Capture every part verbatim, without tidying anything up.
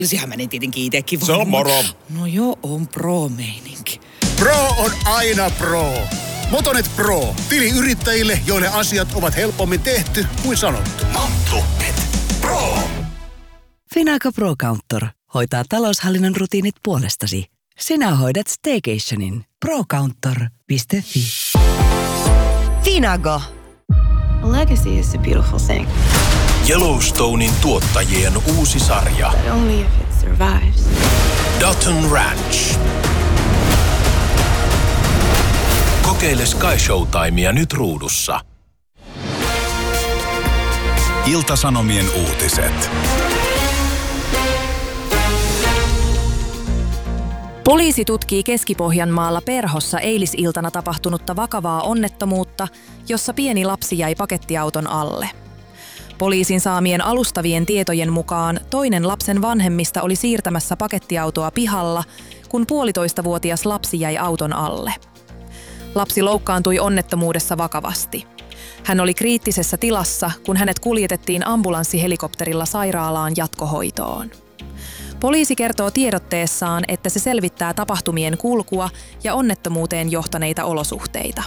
Sehän meni tietenkin itsekin. Se on moro. No joo, on pro-meininki. Pro on aina pro. Motonet Pro. Tiliyrittäjille, joille asiat ovat helpommin tehty kuin sanottu. Motonet Pro. Finago Pro Counter hoitaa taloushallinnon rutiinit puolestasi. Sinä hoidat staycationin. pro counter piste fi. Finago. A legacy is a beautiful thing. Yellowstonein tuottajien uusi sarja. But only if it survives. Dutton Ranch. Kokeile Sky Showtimea nyt ruudussa. Ilta-Sanomien uutiset. Poliisi tutkii Keski-Pohjanmaalla Perhossa eilisiltana tapahtunutta vakavaa onnettomuutta, jossa pieni lapsi jäi pakettiauton alle. Poliisin saamien alustavien tietojen mukaan toinen lapsen vanhemmista oli siirtämässä pakettiautoa pihalla, kun puolitoistavuotias lapsi jäi auton alle. Lapsi loukkaantui onnettomuudessa vakavasti. Hän oli kriittisessä tilassa, kun hänet kuljetettiin ambulanssihelikopterilla sairaalaan jatkohoitoon. Poliisi kertoo tiedotteessaan, että se selvittää tapahtumien kulkua ja onnettomuuteen johtaneita olosuhteita.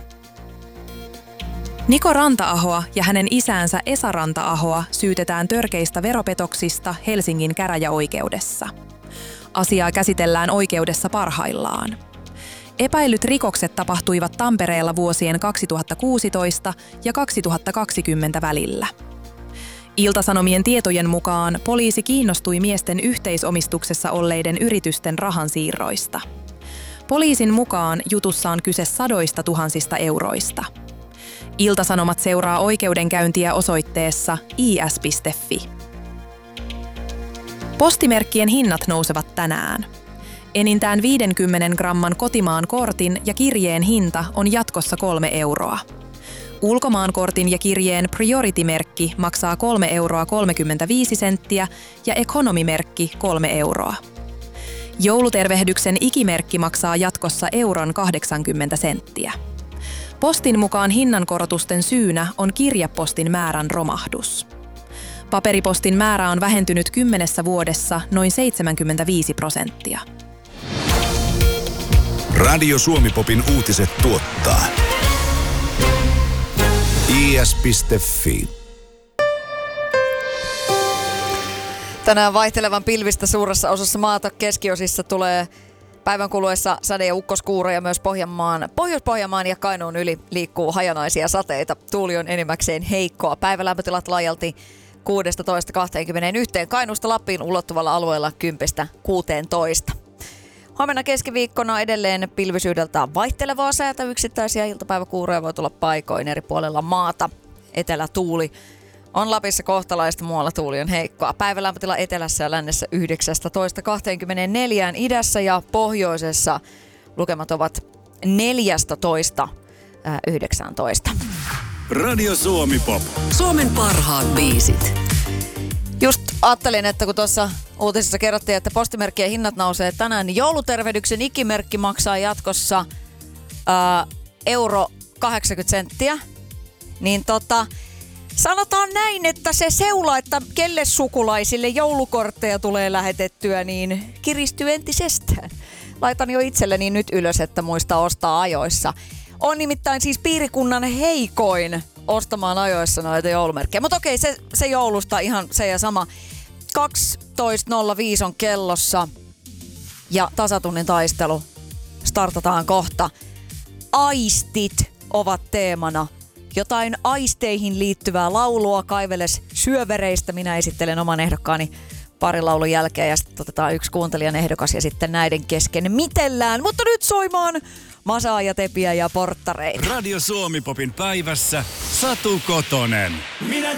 Niko Ranta-ahoa ja hänen isäänsä Esa Ranta-ahoa syytetään törkeistä veropetoksista Helsingin käräjäoikeudessa. Asiaa käsitellään oikeudessa parhaillaan. Epäillyt rikokset tapahtuivat Tampereella vuosien kaksituhattakuusitoista ja kaksituhattakaksikymmentä välillä. Ilta-Sanomien tietojen mukaan poliisi kiinnostui miesten yhteisomistuksessa olleiden yritysten rahansiirroista. Poliisin mukaan jutussa on kyse sadoista tuhansista euroista. Ilta-Sanomat seuraa oikeudenkäyntiä osoitteessa i s piste fi. Postimerkkien hinnat nousevat tänään. Enintään viidenkymmenen gramman kotimaan kortin ja kirjeen hinta on jatkossa kolme euroa. Ulkomaankortin ja kirjeen Priority-merkki maksaa kolme euroa kolmekymmentäviisi senttiä ja Economy-merkki kolme euroa. Joulutervehdyksen ikimerkki maksaa jatkossa euron kahdeksankymmentä senttiä. Postin mukaan hinnankorotusten syynä on kirjepostin määrän romahdus. Paperipostin määrä on vähentynyt kymmenessä vuodessa noin seitsemänkymmentäviisi prosenttia. Radio Suomi-popin uutiset tuottaa i s piste fi. Tänään vaihtelevan pilvistä suuressa osassa maata keskiosissa tulee päivän kuluessa sade- ja ukkoskuuroja myös Pohjanmaan, Pohjois-Pohjanmaan ja Kainuun yli liikkuu hajanaisia sateita. Tuuli on enimmäkseen heikkoa. Päivälämpötilat laajalti kuusitoista kaksikymmentäyksi. Kainuusta Lappiin ulottuvalla alueella kymmenestä kuuteentoista. Huomenna keskiviikkona edelleen pilvisyydeltään vaihtelevaa säätä. Yksittäisiä iltapäiväkuuroja voi tulla paikoin eri puolella maata. Etelätuuli on Lapissa kohtalaista, muualla tuuli on heikkoa. Päivälämpötila etelässä ja lännessä yhdeksäntoista kaksikymmentäneljä, idässä ja pohjoisessa lukemat ovat neljätoista yhdeksäntoista. Radio Suomi-pop. Suomen parhaat biisit. Just ajattelin, että kun tuossa uutisessa kerrottiin, että postimerkkien hinnat nousee tänään, niin joulutervehdyksen ikimerkki maksaa jatkossa ää, euro kahdeksankymmentä senttiä. Niin tota, sanotaan näin, että se seula, että kelle sukulaisille joulukortteja tulee lähetettyä, niin kiristyy entisestään. Laitan jo itselleni nyt ylös, että muista ostaa ajoissa. On nimittäin siis piirikunnan heikoin ostamaan ajoissa noita joulumerkkejä. Mutta okei, se, se joulusta ihan se ja sama. kaksitoista nolla viisi on kellossa ja tasatunnin taistelu. Startataan kohta. Aistit ovat teemana. Jotain aisteihin liittyvää laulua kaiveles syövereistä. Minä esittelen oman ehdokkaani parin laulun jälkeen ja sitten otetaan yksi kuuntelijan ehdokas ja sitten näiden kesken mitellään. Mutta nyt soimaan Masaa ja Tepiä ja Porttareita. Radio Suomi-popin päivässä Satu Kotonen. Minä